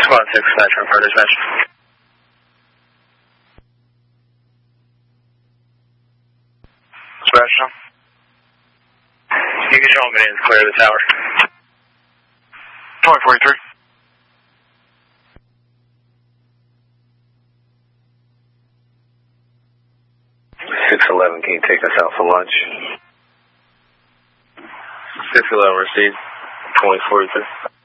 Squad 6, Metro for dispatch. Dispatch. You can show me is clear of the tower. 2043. 611, can you take us out for lunch? 611 received. 2043.